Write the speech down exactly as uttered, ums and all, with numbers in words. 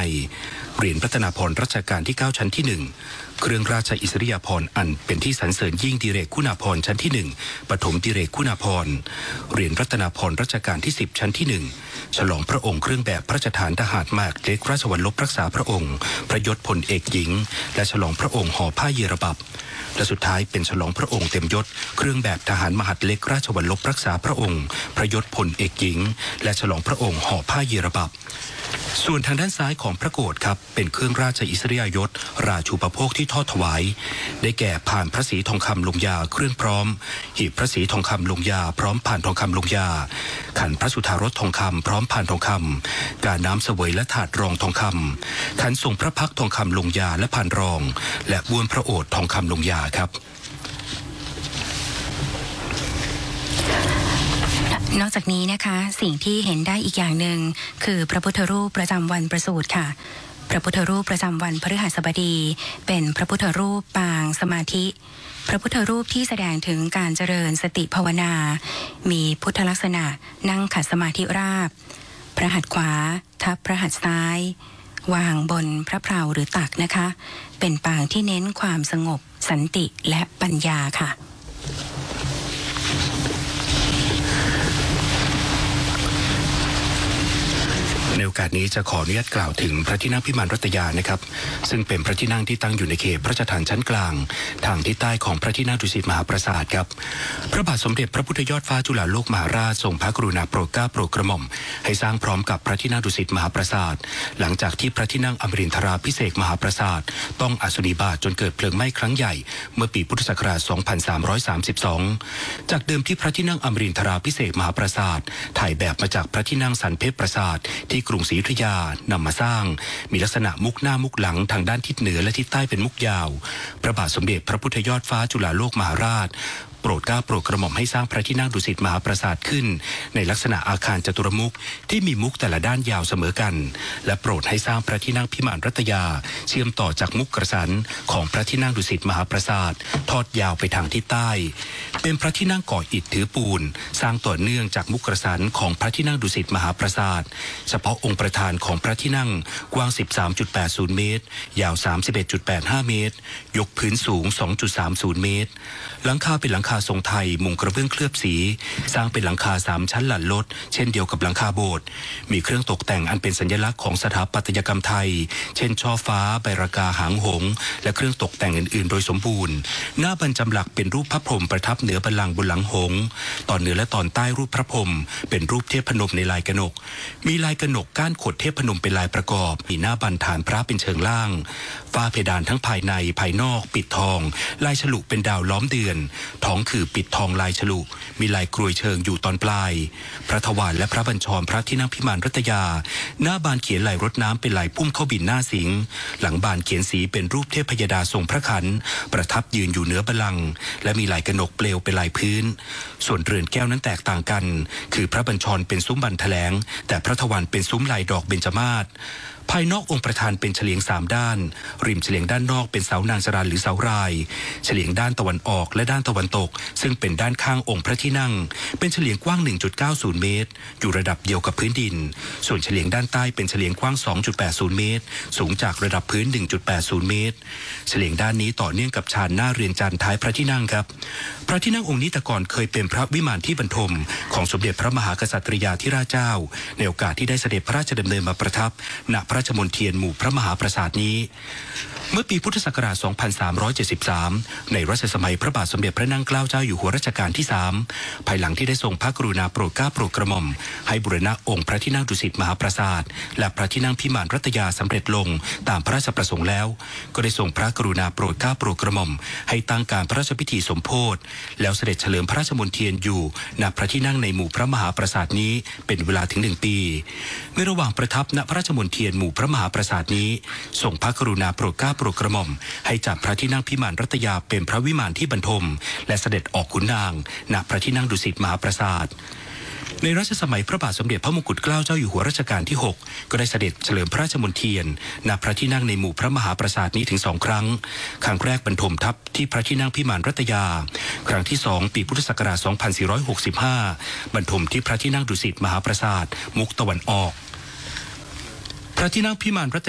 เหรียญรัตนาภรณ์รัชกาลที่เก้าชั้นที่หนึ่งเครื่องราชอิสริยาภรณ์อันเป็นที่สรรเสริญยิ่งดิเรกคุณาภรณ์ชั้นที่หนึ่งปฐมดิเรกคุณาภรณ์เหรียญรัตนาภรณ์รัชกาลที่สิบชั้นที่หนึ่งฉลองพระองค์เครื่องแบบพระราชทานทหารมากเล็กราชวัลลบรักษาพระองค์พระยศพลเอกหญิงและฉลองพระองค์ห่อผ้าเยรบับและสุดท้ายเป็นฉลองพระองค์เต็มยศเครื่องแบบทหารมหัดเล็กราชวัลลบรักษาพระองค์พระยศพลเอกหญิงและฉลองพระองค์ห่อผ้าเยรบับส่วนทางด้านซ้ายของพระโกฐครับเป็นเครื่องราชอิสริยยศราชูปโภคที่ทอดถวายได้แก่ผ่านพระศรีทองคำลงยาเครื่องพร้อมหีบพระศรีทองคำลงยาพร้อมผ่านทองคำลงยาขันพระสุธารสทองคำพร้อมผ่านทองคำการน้ำเสวยและถาดรองทองคำขันทรงพระพักทองคำลงยาและผ่านรองและบ้วนพระโอษฐ์ทองคำลงยาครับนอกจากนี้นะคะสิ่งที่เห็นได้อีกอย่างหนึ่งคือพระพุทธรูปประจำวันประสูติค่ะพระพุทธรูปประจำวันพฤหัสบดีเป็นพระพุทธรูปปางสมาธิพระพุทธรูปที่แสดงถึงการเจริญสติภาวนามีพุทธลักษณะนั่งขัดสมาธิราบพระหัตถ์ขวาทับพระหัตถ์ซ้ายวางบนพระเพลาหรือตักนะคะเป็นปางที่เน้นความสงบสันติและปัญญาค่ะในโอกาสนี้จะขออนุญาตกล่าวถึงพระที่นั่งพิมานรัตยานะครับซึ่งเป็นพระที่นั่งที่ตั้งอยู่ในเขตพระราชฐานชั้นกลางทางทิศใต้ของพระที่นั่งดุสิตมหาปราสาทครับพระบาทสมเด็จพระพุทธยอดฟ้าจุฬาโลกมหาราชทรงพระกรุณาโปรดเกล้าโปรดกระหม่อมให้สร้างพร้อมกับพระที่นั่งดุสิตมหาปราสาทหลังจากที่พระที่นั่งอมรินทราภิเษกมหาปราสาทต้องอสุนิบาตจนเกิดเพลิงไหม้ครั้งใหญ่เมื่อปีพุทธศักราชสองพันสามร้อยสามสิบสองจากเดิมที่พระที่นั่งอมรินทราภิเษกมหาปราสาทถ่ายแบบมาจากพระที่นั่งสันเพชรปราสาทที่กรุงศรีอยุธยานำมาสร้างมีลักษณะมุกหน้ามุกหลังทางด้านทิศเหนือและทิศใต้เป็นมุกยาวพระบาทสมเด็จพระพุทธยอดฟ้าจุฬาโลกมหาราชโปรดเกล้าโปรดกระหม่อมให้สร้างพระที่นั่งดุสิตมหาปราสาทขึ้นในลักษณะอาคารจตุรมุขที่มีมุกแต่ละด้านยาวเสมอกันและโปรดให้สร้างพระที่นั่งพิมานรัตยาเชื่อมต่อจากมุกกระสันของพระที่นั่งดุสิตมหาปราสาททอดยาวไปทางทิศใต้เป็นพระที่นั่งก่ออิฐถือปูนสร้างต่อเนื่องจากมุกกระสันของพระที่นั่งดุสิตมหาปราสาทเฉพาะองค์ประธานของพระที่นั่งกว้าง สิบสามจุดแปดศูนย์ เมตรยาว สามสิบเอ็ดจุดแปดห้า เมตรยกพื้นสูง สองจุดสามศูนย์ เมตรหลังคาเป็นหลังคาทรงไทยมุงกระเบื้องเคลือบสีสร้างเป็นหลังคาสามชั้นหลั่นลดเช่นเดียวกับหลังคาโบสถ์มีเครื่องตกแต่งอันเป็นสัญลักษณ์ของสถาปัตยกรรมไทยเช่นช่อฟ้าใบรากาหางหงส์และเครื่องตกแต่งอื่นๆโดยสมบูรณ์หน้าบรรจำหลักเป็นรูปพระพรหมประทับเหนือบัลลังก์บนหลังหงส์ตอนเหนือและตอนใต้รูปพระพรหมเป็นรูปเทพพนมในลายกนกมีลายกนกก้านขดเทพพนมเป็นลายประกอบมีหน้าบันฐานพระเป็นเชิงล่างฝ้าเพดานทั้งภายในภายนอกปิดทองลายฉลุเป็นดาวล้อมเดือนท้องคือปิดทองลายฉลุมีลายกรวยเชิงอยู่ตอนปลายพระถวารและพระบัญชรพระที่นั่งพิมานรัตยาหน้าบานเขียนลายรถน้ำเป็นลายพุ่มเข้าบินหน้าสิงหลังบานเขียนสีเป็นรูปเทพยดาทรงพระขันประทับยืนอยู่เหนือบัลลังก์และมีลายกนกเปลวเป็นลายพื้นส่วนเรือนแก้วนั้นแตกต่างกันคือพระบัญชรเป็นซุ้มบันแถลงแต่พระถวารเป็นซุ้มลายดอกเบญจมาศภายนอกองค์ประธานเป็นเฉลียงสามด้านริมเฉลียงด้านนอกเป็นเสานางสรานหรือเสารายเฉลียงด้านตะวันออกและด้านตะวันตกซึ่งเป็นด้านข้างองค์พระที่นั่งเป็นเฉลียงกว้าง หนึ่งจุดเก้าศูนย์ เมตรอยู่ระดับเดียวกับพื้นดินส่วนเฉลียงด้านใต้เป็นเฉลียงกว้าง สองจุดแปดศูนย์ เมตรสูงจากระดับพื้น หนึ่งจุดแปดศูนย์ เมตรเฉลียงด้านนี้ต่อเนื่องกับชานหน้าเรือนจันทร์ท้ายพระที่นั่งครับพระที่นั่งองค์นี้แต่ก่อนเคยเป็นพระวิมานที่บรรทมของสมเด็จพระมหากษัตริยาธิราชเจ้าในโอกาสที่ได้เสด็จพระราชดำเนินมาประทับณพระราชมณฑีหมู่พระมหาปราสาทนี้เมื่อปีพุทธศักราช สองพันสามร้อยเจ็ดสิบสาม ในรัชสมัยพระบาทสมเด็จพระนั่งเกล้าเจ้าอยู่หัวรัชกาลที่สามภายหลังที่ได้ทรงพระกรุณาโปรดเกล้าโปรดกระหม่อมให้บูรณะองค์พระที่นั่งดุสิตมหาปราสาทและพระที่นั่งพิมานรัตยาสำเร็จลงตามพระราชประสงค์แล้วก็ได้ทรงพระกรุณาโปรดเกล้าโปรดกระหม่อมให้ตั้งการพระราชพิธีสมโภชแล้วเสด็จเฉลิมพระราชมณฑีอยู่ณพระที่นั่งในหมู่พระมหาปราสาทนี้เป็นเวลาถึงหนึ่งปีในระหว่างประทับณพระราชมณฑีหมู่พระมหาปราสาทนี้ทรงพระกรุณาโปรดเกล้าโปรดกระหม่อมให้จัดพระที่นั่งพิมานรัตยาเป็นพระวิมานที่บรรทมและเสด็จออกขุนนางณพระที่นั่งดุสิตมหาปราสาทในรัชสมัยพระบาทสมเด็จพระมงกุฎเกล้าเจ้าอยู่หัวรัชกาลที่หกก็ได้เสด็จเฉลิมพระราชมณฑีณพระที่นั่งในหมู่พระมหาปราสาทนี้ถึงสองครั้งครั้งแรกบรรทมทัพที่พระที่นั่งพิมานรัตยาครั้งที่สองปีพุทธศักราช สองพันสี่ร้อยหกสิบห้า บรรทมที่พระที่นั่งดุสิตมหาปราสาทมุกตะวันออกพระที่นั่งพิมานรัต